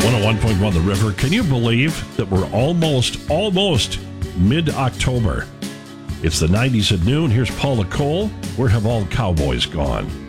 101.1 The River. Can you believe that we're almost mid-October? It's the 90s at noon. Here's Paula Cole. Where have all the cowboys gone?